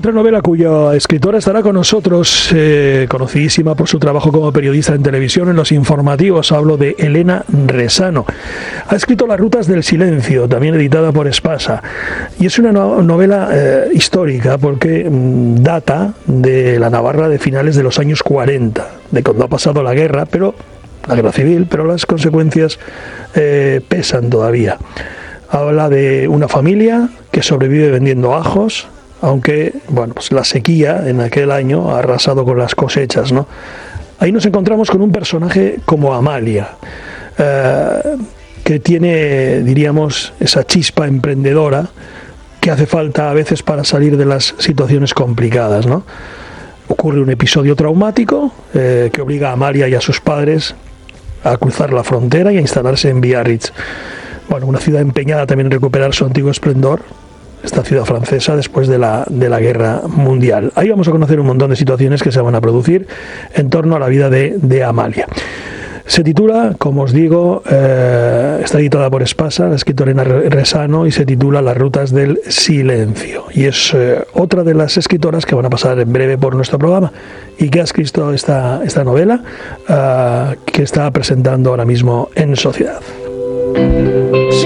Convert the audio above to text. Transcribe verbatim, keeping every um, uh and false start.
Otra novela cuya escritora estará con nosotros, eh, conocidísima por su trabajo como periodista en televisión en los informativos. Hablo de Elena Resano. Ha escrito Las rutas del silencio, también editada por Espasa. Y es una no- novela eh, histórica porque mm, data de la Navarra de finales de los años cuarenta, de cuando ha pasado la guerra, pero la guerra civil, pero las consecuencias eh, pesan todavía. Habla de una familia que sobrevive vendiendo ajos, aunque bueno, pues la sequía en aquel año ha arrasado con las cosechas, ¿no? Ahí nos encontramos con un personaje como Amalia, eh, que tiene, diríamos, esa chispa emprendedora que hace falta a veces para salir de las situaciones complicadas, ¿no? Ocurre un episodio traumático eh, que obliga a Amalia y a sus padres a cruzar la frontera y a instalarse en Biarritz. Bueno, una ciudad empeñada también en recuperar su antiguo esplendor, esta ciudad francesa, después de la, de la guerra mundial. Ahí vamos a conocer un montón de situaciones que se van a producir en torno a la vida de, de Amalia. Se titula, como os digo, eh, está editada por Espasa, la escritora Elena Resano, y se titula Las rutas del silencio. Y es eh, otra de las escritoras que van a pasar en breve por nuestro programa y que ha escrito esta, esta novela eh, que está presentando ahora mismo en Sociedad.